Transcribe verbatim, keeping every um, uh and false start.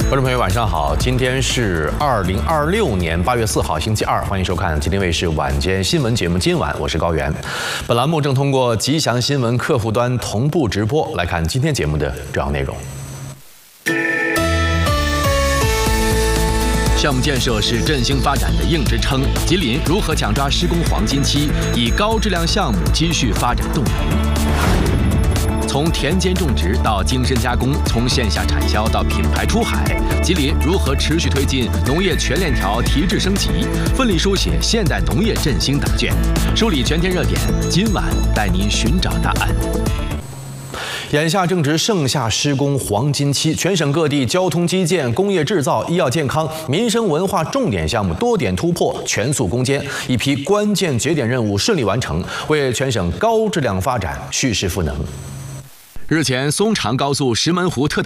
观众朋友，晚上好！今天是二零二六年八月四号，星期二，欢迎收看吉林卫视晚间新闻节目《今晚》，我是高原。本栏目正通过吉祥新闻客户端同步直播，来看今天节目的主要内容。项目建设是振兴发展的硬支撑，吉林如何抢抓施工黄金期，以高质量项目积蓄发展动能？从田间种植到精深加工，从线下产销到品牌出海，吉林如何持续推进农业全链条提质升级，奋力书写现代农业振兴答卷，梳理全天热点，今晚带您寻找答案。眼下正值盛夏施工黄金期，全省各地交通基建、工业制造、医药健康、民生文化重点项目多点突破，全速攻坚，一批关键节点任务顺利完成，为全省高质量发展蓄势赋能。日前，松长高速石门湖特